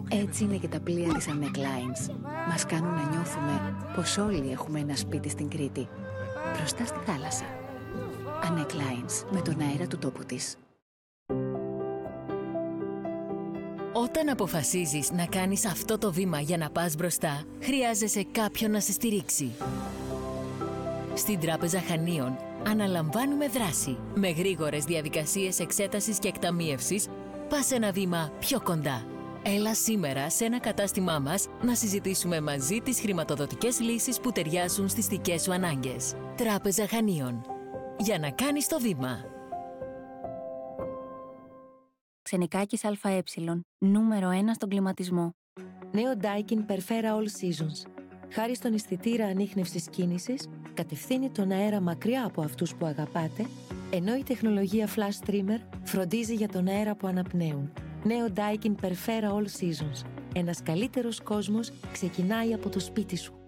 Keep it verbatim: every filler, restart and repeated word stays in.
Έτσι είναι και τα πλοία της Annec Lines. Μας κάνουν να νιώθουμε πως όλοι έχουμε ένα σπίτι στην Κρήτη, μπροστά στη θάλασσα. Annec Lines, με τον αέρα του τόπου της. Όταν αποφασίζεις να κάνεις αυτό το βήμα για να πας μπροστά, χρειάζεσαι κάποιον να σε στηρίξει. Στην Τράπεζα Χανίων αναλαμβάνουμε δράση. Με γρήγορες διαδικασίες εξέτασης και εκταμίευσης, πας ένα βήμα πιο κοντά. Έλα σήμερα σε ένα κατάστημά μας να συζητήσουμε μαζί τις χρηματοδοτικές λύσεις που ταιριάζουν στις δικές σου ανάγκες. Τράπεζα Χανίων. Για να κάνεις το βήμα. Ξενικάκης ΑΕ, νούμερο ένα στον κλιματισμό. Νέο Daikin Perfera All Seasons. Χάρη στον αισθητήρα ανίχνευσης κίνησης, κατευθύνει τον αέρα μακριά από αυτούς που αγαπάτε, ενώ η τεχνολογία Flash Trimmer φροντίζει για τον αέρα που αναπνέουν. Νέο Daikin Perfera All Seasons. Ένας καλύτερος κόσμος ξεκινάει από το σπίτι σου.